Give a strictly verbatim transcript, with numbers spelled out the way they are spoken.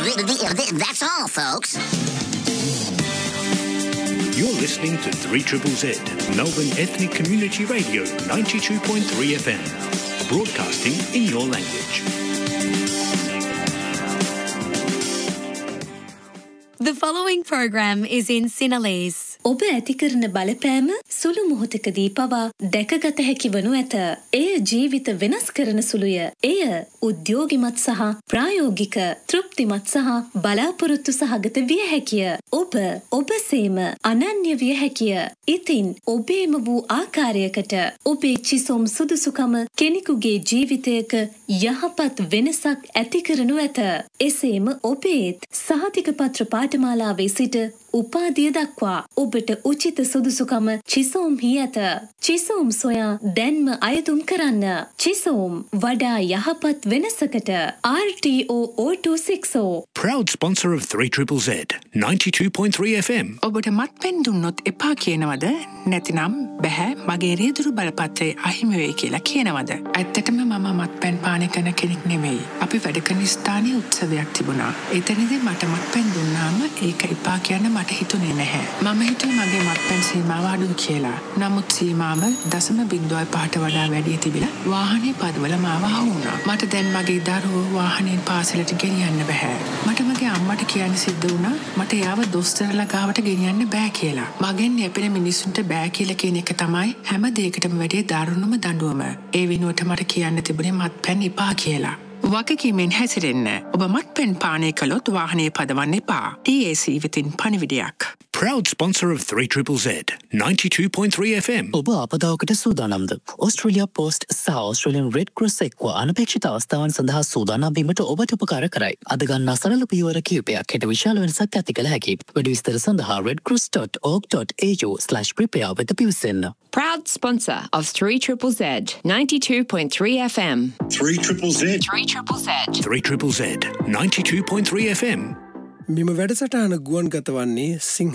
That's all, folks. You're listening to three triple Z, Melbourne Ethnic Community Radio, ninety-two point three F M. Broadcasting in your language. The following program is in Sinhalese. ඔබ ඇති කරන බලපෑම සුළු මොහොතකදී පවා දැකගත හැකි වනු ඇත. එය ජීවිත වෙනස් කරන සුළුය. එය උද්‍යෝගිමත් සහ ප්‍රායෝගික, තෘප්තිමත් සහ බලාපොරොත්තු සහගත විය හැකිය. ඔබ ඔබසේම අනන්‍ය විය හැකිය. ඉතින් ඔබේම වූ ආකාරයකට ඔබේ චිසොම් සුදුසුකම කෙනෙකුගේ ජීවිතයක යහපත් වෙනසක් ඇති කරනු ඇත. එසේම ඔබේත් සහතික පත්‍ර පාඨමාලාවේ සිට උපාධිය දක්වා ඔබට උචිත සුදුසුකම චිසෝම්හි ඇත. චිසෝම් සොයා දැන්ම අයදුම් කරන්න. චිසෝම් වඩා යහපත් වෙනසකට. R T O zero two six zero. Proud sponsor of three triple Z, ninety-two point three F M. ඔබට මත්පැන් දුන්නොත් එපා කියනවද? නැතිනම් බැහැ මගේ රියදුරු බලපත්‍රය අහිමි වෙයි කියලා කියනවද? ඇත්තටම මම මත්පැන් පානය කරන කෙනෙක් නෙමෙයි. අපි වැඩ කරන ස්ථානයේ උත්සවයක් තිබුණා. එතනදී මට මත්පැන් දුන්නාම ඒක එපා කියන්න මට හිතුනේ නැහැ. මම හිතුවේ මගේ මත්පැන් සීමාව අඩුයි කියලා. නමුත් සීමාව දශම බිංදුවයි පහට වඩා වැඩි තිබිලා වාහනේ පදවල මාව අහුණා. මට දැන් මගේ දරුවෝ වාහනයෙන් පාසලට ගෙනියන්න බෑ. මට මගේ අම්මට කියන්න සිද්ධ වුණා මට එයාව දොස්තරලා ගාවට ගෙනියන්න බෑ කියලා. මගෙන් යැපෙන මිනිස්සුන්ට බෑ කියලා කියන එක තමයි හැම දෙයකටම වැඩි දරුණුම දඬුවම. ඒ වෙනුවට මට කියන්න තිබුණේ මත්පැන් එපා කියලා. වගකීමෙන් හැසිරෙන්න. ඔබ මත්පැන් පානය කළොත් වාහනේ පදවන්න එපා. T A C වෙතින් පණිවිඩයක්. Proud sponsor of three triple Z, ninety-two point three F M. ඔබ ආපදාවකට සූදානම්ද? Australia Post සහ Australian Red Cross එක්ව අනපේක්ෂිත අවස්ථාවන් සඳහා සූදානම් වීමට ඔබට උපකාර කරයි. අද ගන්නා සරල පියවර කිහිපයක් හෙට විශාල වෙනසක් ඇති කළ හැකියි. වැඩි විස්තර සඳහා redcross dot org dot a u slash prepare වෙත පිවිසෙන්න. Proud sponsor of three triple Z, ninety-two point three F M. three triple Z. three triple Z. three triple Z, ninety-two point three F M. මෙම වැඩසටහන ගුවන්ගත වන්නේ සිංහ